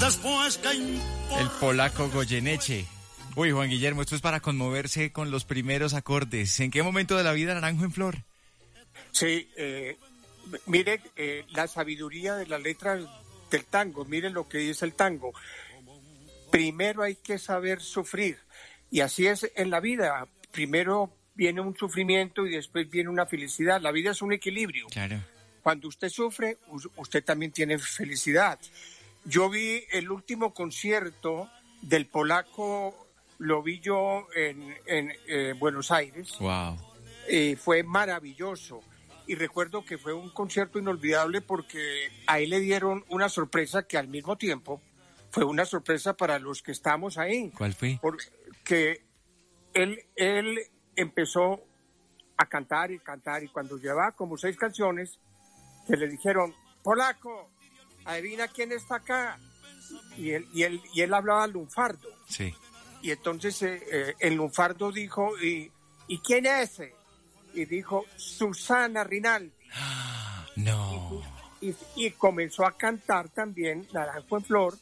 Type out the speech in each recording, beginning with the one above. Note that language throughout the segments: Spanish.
Después que El polaco Goyeneche. Uy, Juan Guillermo, esto es para conmoverse con los primeros acordes. ¿En qué momento de la vida Naranjo en Flor? Sí, mire la sabiduría de las letras del tango. Miren lo que dice el tango. Primero hay que saber sufrir. Y así es en la vida. Primero viene un sufrimiento y después viene una felicidad. La vida es un equilibrio. Claro. Cuando usted sufre, usted también tiene felicidad. Yo vi el último concierto del polaco, lo vi yo en Buenos Aires. Wow. Fue maravilloso. Y recuerdo que fue un concierto inolvidable porque a él le dieron una sorpresa que al mismo tiempo fue una sorpresa para los que estamos ahí. ¿Cuál fue? Porque él empezó a cantar y cuando llevaba como 6 canciones, que le dijeron, polaco, adivina quién está acá. Y él hablaba lunfardo. Sí. Y entonces el lunfardo dijo, ¿y quién es ese? Y dijo, Susana Rinaldi. No. Y comenzó a cantar también Naranjo en Flor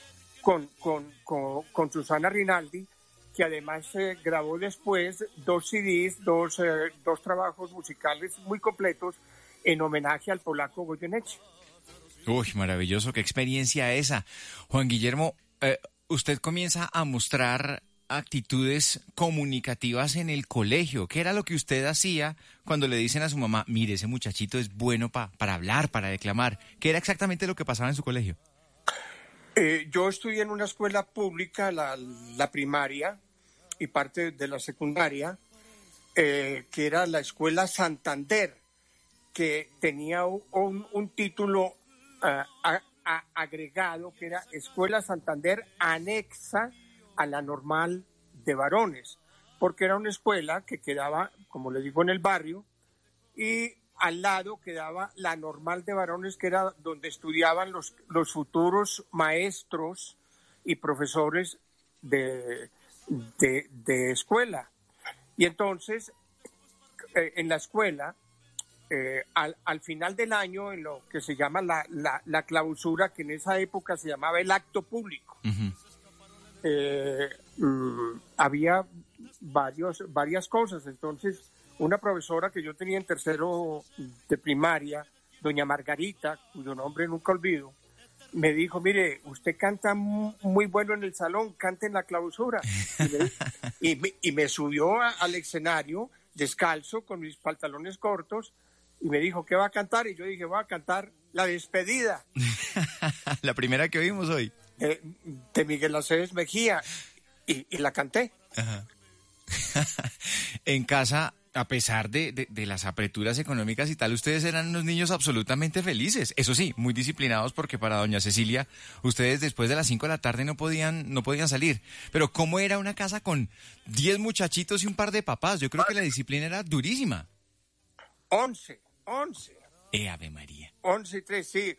con Susana Rinaldi, que además grabó después 2 CDs, dos trabajos musicales muy completos en homenaje al polaco Goyeneche. Uy, maravilloso, qué experiencia esa. Juan Guillermo, usted comienza a mostrar actitudes comunicativas en el colegio. ¿Qué era lo que usted hacía cuando le dicen a su mamá, mire, ese muchachito es bueno para hablar, para declamar? ¿Qué era exactamente lo que pasaba en su colegio? Yo estudié en una escuela pública, la primaria y parte de la secundaria, que era la Escuela Santander, que tenía un título agregado, que era Escuela Santander anexa a la normal de varones, porque era una escuela que quedaba, como le digo, en el barrio, y al lado quedaba la normal de varones, que era donde estudiaban los futuros maestros y profesores de escuela. Y entonces, en la escuela, al final del año, en lo que se llama la clausura, que en esa época se llamaba el acto público, Uh-huh. Había varias cosas. Entonces, una profesora que yo tenía en tercero de primaria, doña Margarita, cuyo nombre nunca olvido, me dijo, mire, usted canta muy bueno en el salón, cante en la clausura. Y me subió al escenario descalzo, con mis pantalones cortos, y me dijo, ¿qué va a cantar? Y yo dije, voy a cantar La Despedida. La primera que oímos hoy. De Miguel Aceves Mejía, y la canté. Ajá. En casa, a pesar de las apreturas económicas y tal, ustedes eran unos niños absolutamente felices. Eso sí, muy disciplinados, porque para doña Cecilia, ustedes después de las 5 de la tarde no podían salir. Pero ¿cómo era una casa con 10 muchachitos y un par de papás? Yo creo que la disciplina era durísima. 11. Ave María. 11 y 3, sí.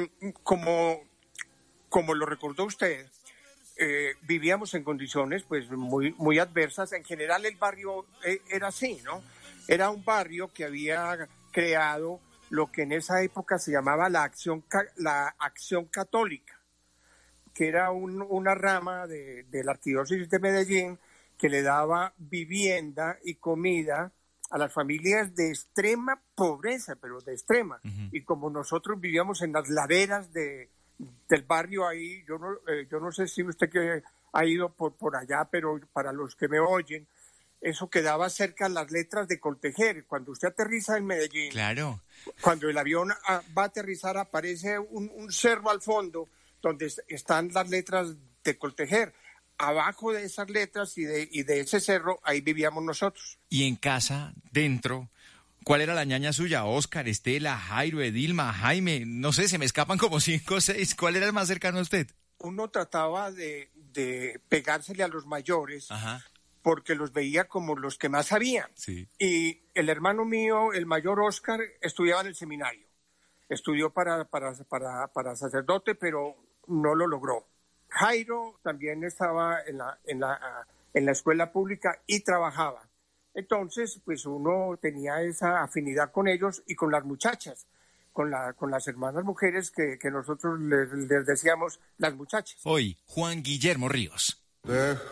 Como lo recordó usted, vivíamos en condiciones pues muy adversas. En general el barrio era así, ¿no? Era un barrio que había creado lo que en esa época se llamaba la Acción Católica, que era una rama de la Arquidiócesis de Medellín que le daba vivienda y comida a las familias de extrema pobreza, pero de extrema. Uh-huh. Y como nosotros vivíamos en las laderas del barrio ahí, yo no sé si usted que ha ido por allá, pero para los que me oyen, eso quedaba cerca de las letras de Coltejer. Cuando usted aterriza en Medellín, claro, cuando el avión va a aterrizar, aparece un cerro al fondo donde están las letras de Coltejer. Abajo de esas letras y de ese cerro, ahí vivíamos nosotros. Y en casa, dentro, ¿cuál era la ñaña suya? Óscar, Estela, Jairo, Edilma, Jaime, no sé, se me escapan como 5 o 6. ¿Cuál era el más cercano a usted? Uno trataba de pegársele a los mayores. Ajá. Porque los veía como los que más sabían. Sí. Y el hermano mío, el mayor Óscar, estudiaba en el seminario. Estudió para sacerdote, pero no lo logró. Jairo también estaba en la escuela pública y trabajaba. Entonces, pues uno tenía esa afinidad con ellos y con las muchachas. con las hermanas mujeres que nosotros les decíamos las muchachas. Hoy, Juan Guillermo Ríos.